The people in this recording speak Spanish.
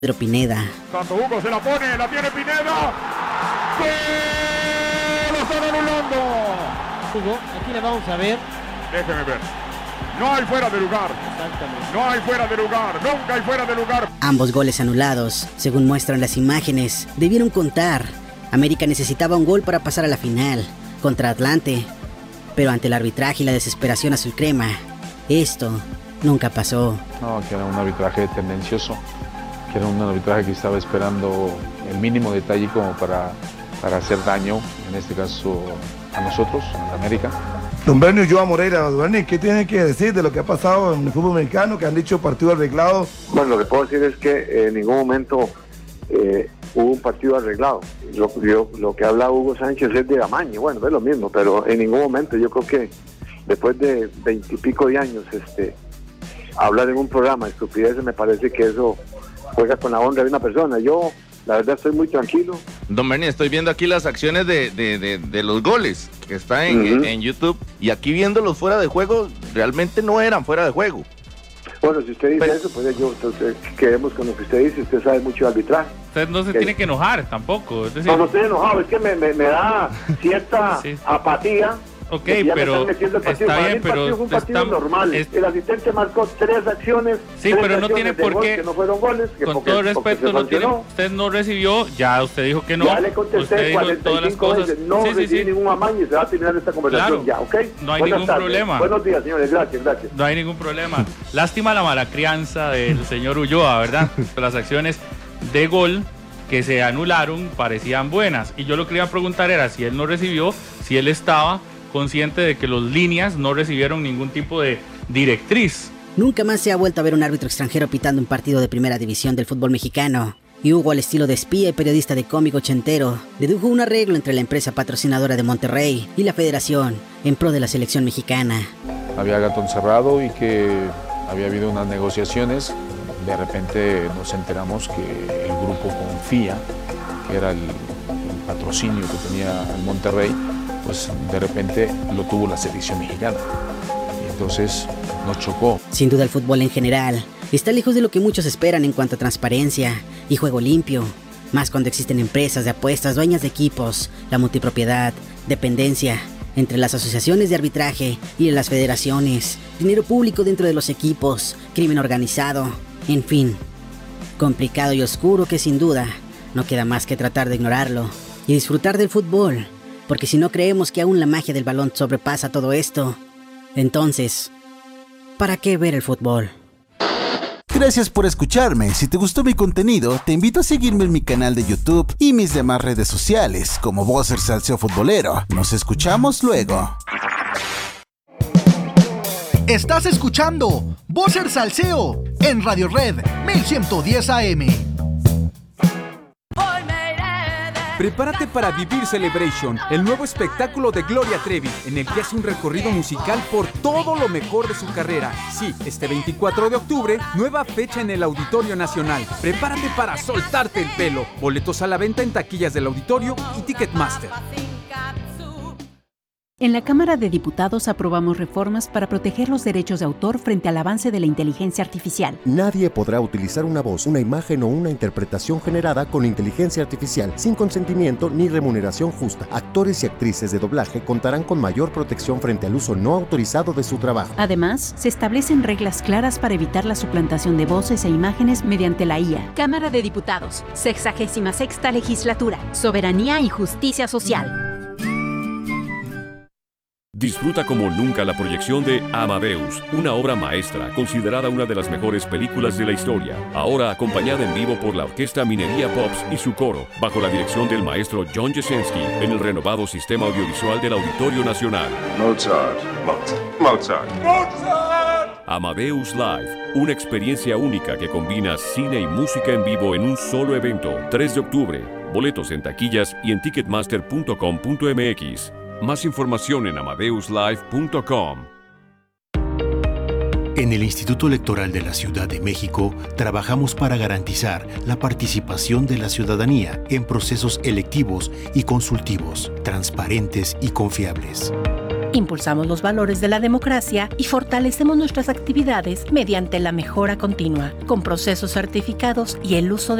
Pedro Pineda. Santo Hugo se la pone, la tiene Pineda. ¡Gol! ¡Lo están anulando! Hugo, aquí le vamos a ver. Déjeme ver. No hay fuera de lugar. Exactamente. No hay fuera de lugar. Nunca hay fuera de lugar. Ambos goles anulados, según muestran las imágenes, debieron contar. América necesitaba un gol para pasar a la final contra Atlante, pero ante el arbitraje y la desesperación azul crema, esto nunca pasó. No, que era un arbitraje tendencioso, que era un arbitraje que estaba esperando el mínimo detalle como para hacer daño, en este caso a nosotros, a América. Don Bernie Ulloa Moreira, don Bernie, ¿qué tiene que decir de lo que ha pasado en el fútbol mexicano, que han dicho partido arreglado? Bueno, lo que puedo decir es que en ningún momento hubo un partido arreglado. Lo que habla Hugo Sánchez es de amaño, bueno, es lo mismo, pero en ningún momento, yo creo que después de 20 y pico de años, hablar en un programa de estupideces, me parece que eso juega con la honra de una persona. Yo, la verdad, estoy muy tranquilo. Don Bernie, estoy viendo aquí las acciones de los goles que está en YouTube, y aquí viéndolos fuera de juego, realmente no eran fuera de juego. Bueno, si usted dice eso, pues yo entonces quedemos con lo que usted dice. Usted sabe mucho de arbitraje. Usted no se tiene que enojar tampoco. Es decir, no estoy enojado, es que me da cierta apatía. Ok, pero está bien, pero es un partido normal. El asistente marcó 3 acciones. Sí, pero no tiene por qué. Que no fueron goles. Con todo respeto, no tiene. Usted no recibió. Ya usted dijo que no. Ya le contesté 45 veces. No recibí ningún amaño y se va a terminar esta conversación ya, ¿ok? No hay ningún problema. Buenos días, señores. Gracias. No hay ningún problema. Lástima la mala crianza del señor Ulloa, ¿verdad? Las acciones de gol que se anularon parecían buenas. Y yo lo que le iba a preguntar era si él no recibió, si él estaba consciente de que los líneas no recibieron ningún tipo de directriz. Nunca más se ha vuelto a ver un árbitro extranjero pitando un partido de primera división del fútbol mexicano. Y Hugo, al estilo de espía y periodista de cómico ochentero, dedujo un arreglo entre la empresa patrocinadora de Monterrey y la federación en pro de la selección mexicana. Había gato encerrado y que había habido unas negociaciones. De repente nos enteramos que el grupo Confía, que era el patrocinio que tenía el Monterrey, pues de repente lo tuvo la selección mexicana. Y entonces nos chocó. Sin duda el fútbol en general está lejos de lo que muchos esperan en cuanto a transparencia y juego limpio, más cuando existen empresas de apuestas, dueñas de equipos, la multipropiedad, dependencia entre las asociaciones de arbitraje y las federaciones, dinero público dentro de los equipos, crimen organizado, en fin, complicado y oscuro que sin duda no queda más que tratar de ignorarlo y disfrutar del fútbol. Porque si no creemos que aún la magia del balón sobrepasa todo esto, entonces, ¿para qué ver el fútbol? Gracias por escucharme. Si te gustó mi contenido, te invito a seguirme en mi canal de YouTube y mis demás redes sociales, como Vocer Salseo Futbolero. Nos escuchamos luego. Estás escuchando Vocer Salseo en Radio Red 1110 AM. Prepárate para vivir Celebration, el nuevo espectáculo de Gloria Trevi, en el que hace un recorrido musical por todo lo mejor de su carrera. Sí, este 24 de octubre, nueva fecha en el Auditorio Nacional. Prepárate para soltarte el pelo. Boletos a la venta en taquillas del auditorio y Ticketmaster. En la Cámara de Diputados aprobamos reformas para proteger los derechos de autor frente al avance de la inteligencia artificial. Nadie podrá utilizar una voz, una imagen o una interpretación generada con inteligencia artificial sin consentimiento ni remuneración justa. Actores y actrices de doblaje contarán con mayor protección frente al uso no autorizado de su trabajo. Además, se establecen reglas claras para evitar la suplantación de voces e imágenes mediante la IA. Cámara de Diputados, 66ª Legislatura, Soberanía y Justicia Social. Disfruta como nunca la proyección de Amadeus, una obra maestra considerada una de las mejores películas de la historia. Ahora acompañada en vivo por la Orquesta Minería Pops y su coro, bajo la dirección del maestro John Jesensky, en el renovado sistema audiovisual del Auditorio Nacional. Mozart. Amadeus Live, una experiencia única que combina cine y música en vivo en un solo evento. 3 de octubre. Boletos en taquillas y en ticketmaster.com.mx. Más información en amadeuslive.com. En el Instituto Electoral de la Ciudad de México trabajamos para garantizar la participación de la ciudadanía en procesos electivos y consultivos, transparentes y confiables. Impulsamos los valores de la democracia y fortalecemos nuestras actividades mediante la mejora continua, con procesos certificados y el uso de